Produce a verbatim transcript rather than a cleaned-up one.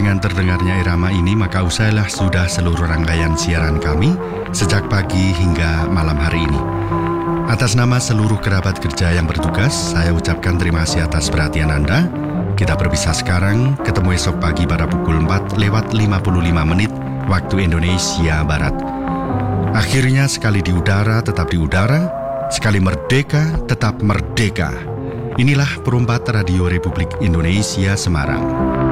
Dengan terdengarnya irama ini, maka usailah sudah seluruh rangkaian siaran kami sejak pagi hingga malam hari ini. Atas nama seluruh kerabat kerja yang bertugas, saya ucapkan terima kasih atas perhatian Anda. Kita berpisah sekarang, ketemu esok pagi pada pukul empat lewat lima puluh lima menit waktu Indonesia Barat. Akhirnya sekali di udara tetap di udara, sekali merdeka tetap merdeka. Inilah Perumpat Radio Republik Indonesia Semarang.